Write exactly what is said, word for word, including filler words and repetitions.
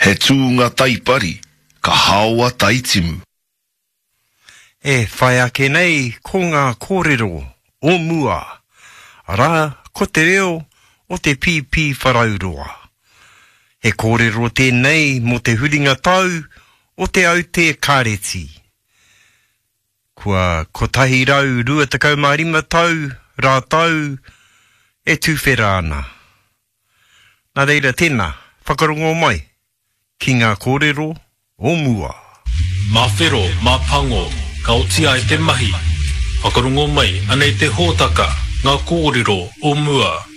He tūnga taipari, ka haua taitimu. E whai ake nei ko ngā kōrero o mua. Rā, ko te reo o te pīpī wharauroa. He kōrero tēnei mo te huringa tau o te au te kāreti. Kua kotahi rau rua takau marima tau, rā tau, e tūwhera ana. Nā reira tēnā, whakarongo mai, ki ngā kōrero o mua. Mā whero, mā pango, ka otia e te mahi. Whakarongo mai, anei te hōtaka, ngā kōrero o mua.